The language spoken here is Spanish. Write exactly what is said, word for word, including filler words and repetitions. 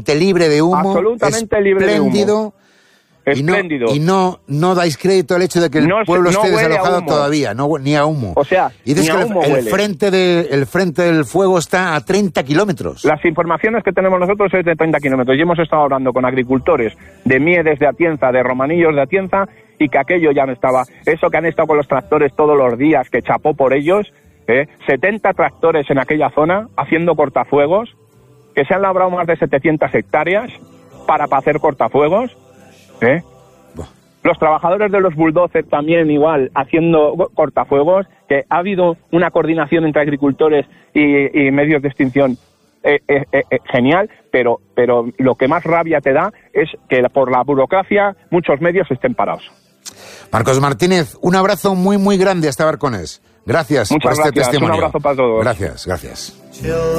libre de humo, absolutamente libre de humo. Espléndido. Y, no, y no, no dais crédito al hecho de que el no, pueblo no esté desalojado a todavía, no, ni a humo. O sea, y dices que el, el, frente de, el frente del fuego está a treinta kilómetros. Las informaciones que tenemos nosotros es de treinta kilómetros. Y hemos estado hablando con agricultores de Miedes de Atienza, de Romanillos de Atienza, y que aquello ya no estaba. Eso que han estado con los tractores todos los días, que chapó por ellos, ¿eh? setenta tractores en aquella zona haciendo cortafuegos, que se han labrado más de setecientas hectáreas para, para hacer cortafuegos, ¿eh? Los trabajadores de los bulldozers también igual haciendo cortafuegos, que ha habido una coordinación entre agricultores y, y medios de extinción eh, eh, eh, genial, pero, pero lo que más rabia te da es que por la burocracia muchos medios estén parados. Marcos Martínez, un abrazo muy muy grande hasta Barcones. Gracias Muchas por este gracias. testimonio. Un abrazo para todos. Gracias, gracias.